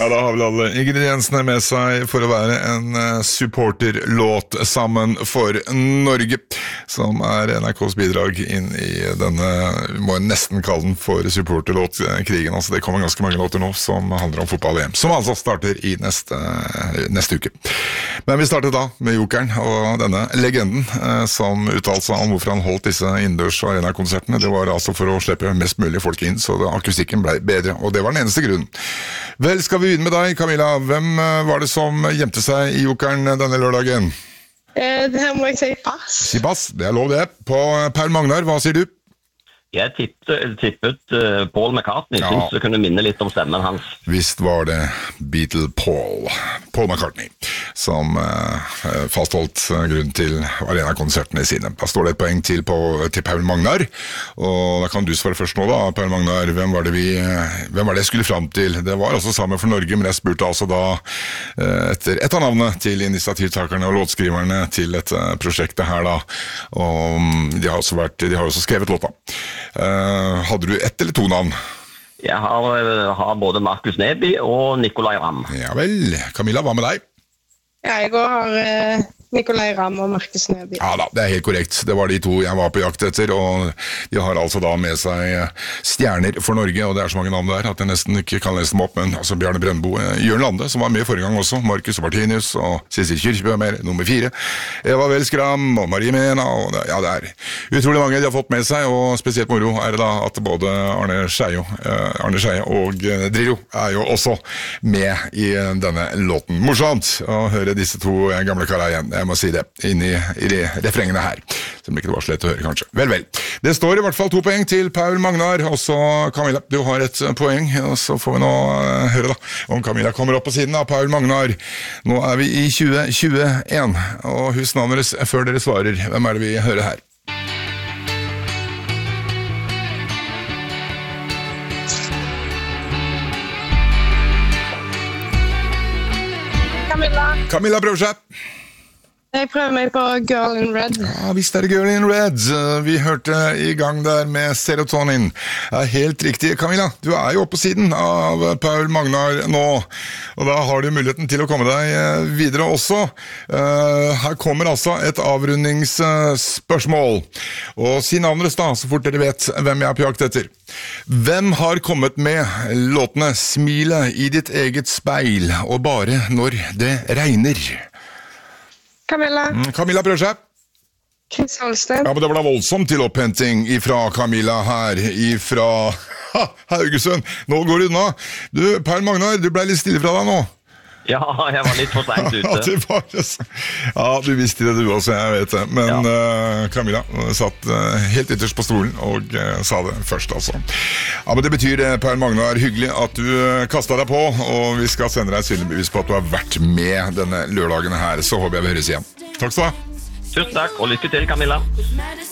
Ja, da har vel alle ingrediensene med seg for å være en supporterlåt sammen for Norge, som NRKs bidrag inn i denne, vi må nesten kalle den for supporterlåtkrigen. Altså, det kommer ganske mange låter nå som handler om fotball-VM, som altså starter i neste uke. Men vi startet da med Jokeren og denne legenden som uttalte seg om hvorfor han holdt disse innendørs arena-konsertene. Det var altså for å slippe mest mulig folk inn, så akustikken ble bedre, og det var den eneste grunnen. Vel, skal vi begynne med deg, Camilla. Hvem var det som gjemte seg i Jokeren denne lørdagen? Det her må jeg si pass. Si pass, det lov det. På Paul Magnar, hva sier du? Jeg tippet Paul McCartney. Jeg synes det kunne minne litt om stemmen hans. Visst var det Beatle Paul McCartney, som fastholdt grunnen til arena-konsertene sine. Da står det et poeng til Paul Magnar, og da kan du svare først nå da, Paul Magnar. Hvem var det jeg skulle fram til? Det var altså Sammen for Norge, men jeg spurte altså da etter et av navnene til initiativtakerne og låtskriverne til dette prosjektet her da, og de har også skrevet låta. Hadde du ett eller to navn? Jeg har både Markus Neby og Nicolai Ramm. Ja vel, Camilla, hva med deg? Ja, jeg har Nicolai Ramm og Markus Neby. Ja da, det helt korrekt. Det var de to jeg var på jakt etter, og de har altså da med seg stjerner for Norge, og det så mange navn der at jeg nesten ikke kan lese dem opp, men altså Bjarne Brøndbo, Jørn Lande, som var med forrige gang også, Markus Martinius og Sissel Kyrkjebø med nummer 4, Eva Welskram og Marie Mena, og ja, det utrolig mange de har fått med seg, og spesielt moro det da at både Arne Scheie og Drillo jo også med i denne låten. Morsomt å høre disse to gamle karer igjen. Jeg må si det, inni i refrengene her, som ikke det var slett å høre kanskje. Vel. Det står i hvert fall 2 poeng til Paul Magnar, og så Camilla, du har et poeng, og så får vi nå høre da, om Camilla kommer opp på siden av Paul Magnar. Nå vi i 2021, og husk navnet deres før dere svarer. Hvem det vi hører her? Camilla prøver seg. Jeg prøver meg på Girl in Red. Ja, visst det Girl in Red. Vi hørte i gang der med Serotonin. Helt riktig, Camilla. Du jo oppe på siden av Paul Magnar nå, og da har du muligheten til å komme deg videre også. Her kommer altså et avrundingsspørsmål. Og si navnet deres da, så fort dere vet hvem jeg på jakt etter. Hvem har kommet med låtene Smile i ditt eget speil og Bare når det regner? Camilla prøver seg. Chris Holsten. Ja, men det var da voldsomt til opphenting ifra Camilla her, ifra Haugesund. Nå går du unna. Du, Paul Magnar, du ble litt stille fra deg nå. Ja, jeg var litt for sent ute. Ja, du visste det du også, jeg vet det. Men Camilla satt helt ytterst på stolen og sa det først, altså. Ja, men det betyr, Paul Magnar, hyggelig at du kastet deg på, og vi skal sende deg et synlig bevis på at du har vært med denne lørdagen her. Så håper jeg vi høres igjen. Takk skal du ha. Tusen takk, og lykke til, Camilla.